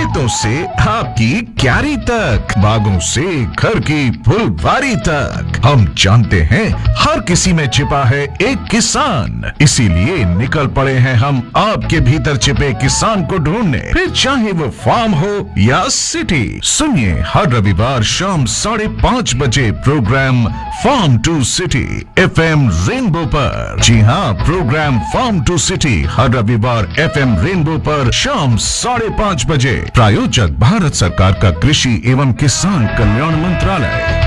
खेतों से आपकी क्यारी तक, बागों से घर की फुलवारी तक, हम जानते हैं हर किसी में छिपा है एक किसान। इसीलिए निकल पड़े हैं हम आपके भीतर छिपे किसान को ढूंढने, फिर चाहे वो फार्म हो या सिटी। सुनिए हर रविवार शाम 5:30 बजे programme farm to city FM rainbow पर। जी हाँ, प्रोग्राम फार्म टू सिटी हर रविवार FM रेनबो पर शाम 5:30 बजे। प्रायोजक भारत सरकार का कृषि एवं किसान कल्याण मंत्रालय।